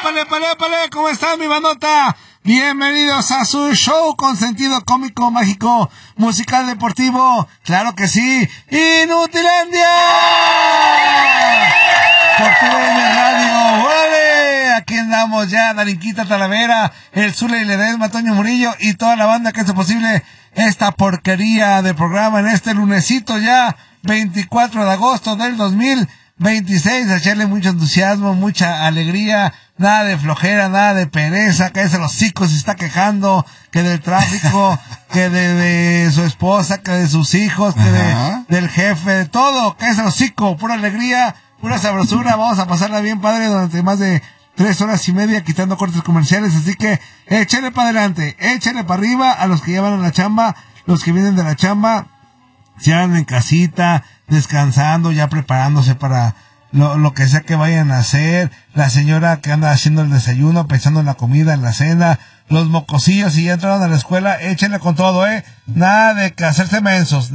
épale, ¿cómo están, mi bandota? Bienvenidos a su show con sentido cómico, mágico, musical, deportivo, claro que sí, Inutilandia. Por TUDN Radio, ¡vale! Aquí andamos ya, Darinquita Talavera, el Zule y Ledesma, Toño Murillo y toda la banda que hace posible esta porquería de programa en este lunesito ya, 24 de agosto del 2026, a echarle mucho entusiasmo, mucha alegría, nada de flojera, nada de pereza, cállese los hocicos, se está quejando, que del tráfico, que de su esposa, que de sus hijos, que del jefe, de todo, cállese los hocicos, pura alegría, pura sabrosura, vamos a pasarla bien padre durante más de 3 horas y media quitando cortes comerciales, así que échale para adelante, échale para arriba a los que ya van a la chamba, los que vienen de la chamba, si andan en casita, descansando, ya preparándose para lo que sea que vayan a hacer, la señora que anda haciendo el desayuno, pensando en la comida, en la cena, los mocosillos, si ya entraron a la escuela, échenle con todo, nada de hacerse mensos,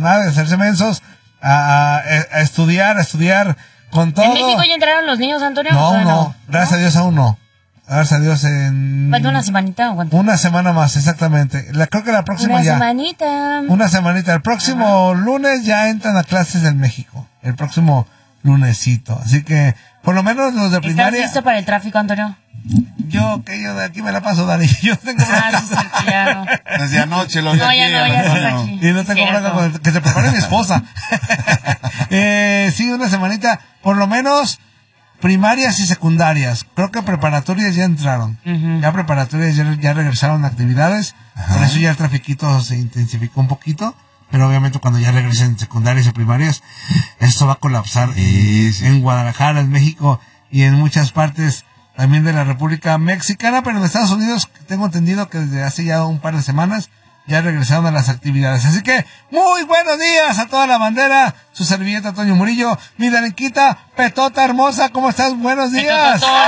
a estudiar con todo. ¿En México ya entraron los niños, Antonio? No, gracias a Dios aún no. Gracias a Dios en... ¿Falta una semanita o cuánto? Una semana más, exactamente. Creo que la próxima ya. Una semanita. El próximo lunes ya entran a clases en México. El próximo lunesito. Así que, por lo menos los de primaria... ¿Estás listo para el tráfico, Antonio? Yo de aquí me la paso, Dani. Yo tengo... claro. Desde anoche lo ya estás aquí. Y no tengo bronca con que se prepare mi esposa. Sí, una semanita. Por lo menos... primarias y secundarias. Creo que preparatorias ya entraron. Ya preparatorias ya regresaron a actividades. Por eso ya el trafiquito se intensificó un poquito. Pero obviamente cuando ya regresen secundarias y primarias, esto va a colapsar en Guadalajara, en México y en muchas partes también de la República Mexicana. Pero en Estados Unidos tengo entendido que desde hace ya un par de semanas ya regresaron a las actividades. Así que, muy buenos días a toda la bandera. Su servilleta Toño Murillo, mi Darinquita, Petota hermosa, ¿cómo estás? Buenos días. ¿Cómo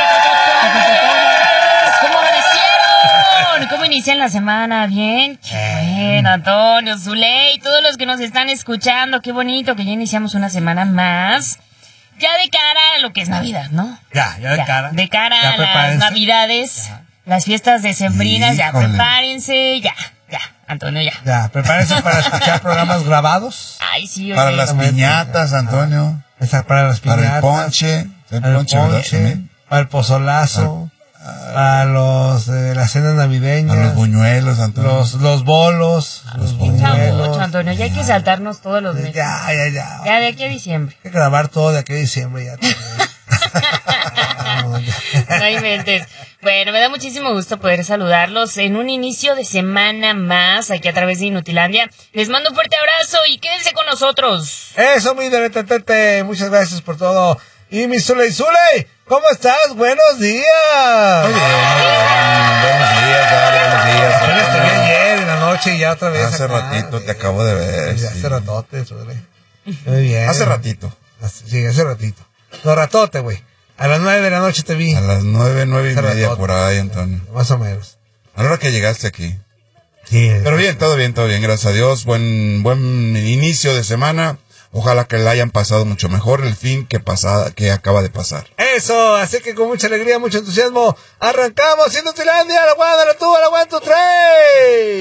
amanecieron? ¿Cómo inician la semana? ¿Bien? Qué bueno, Antonio, Zuley, todos los que nos están escuchando. Qué bonito que ya iniciamos una semana más. Ya de cara a lo que es Navidad, ¿no? Ya de cara. De cara a las Navidades, las fiestas decembrinas, ya prepárense, ya, Antonio, ya. Ya, prepárense para escuchar programas grabados. Ay, sí, para las piñatas, Antonio. Para las piñatas. Para el ponche. Para el pozolazo. Para la cena navideña. Para los buñuelos, Antonio. Los bolos. Los buñuelos. Mucho, Antonio, ya hay que saltarnos todos los meses. Ya. Ya de aquí a diciembre. Hay que grabar todo de aquí a diciembre ya. No inventes. Bueno, me da muchísimo gusto poder saludarlos en un inicio de semana más aquí a través de Inutilandia. Les mando un fuerte abrazo y quédense con nosotros. Eso, mi Deretete, muchas gracias por todo. Y mi Zuley, ¿cómo estás? Buenos días. Muy bien. Buenos días. Apenas te vi ayer en la noche y ya otra vez. Hace ratito te acabo de ver. Sí. Hace ratote, Zuley. Muy bien. Hace ratito. Sí, hace ratito. No, ratote, güey. A las 9 de la noche te vi. A las 9:30 por ahí, Antonio. Más o menos. A la hora que llegaste aquí. Sí. Pero bien, todo bien, gracias a Dios. Buen inicio de semana. Ojalá que la hayan pasado mucho mejor el fin que acaba de pasar. Eso, así que con mucha alegría, mucho entusiasmo, arrancamos Inutilandia, la guada, la tuba, la 1, 2, 3.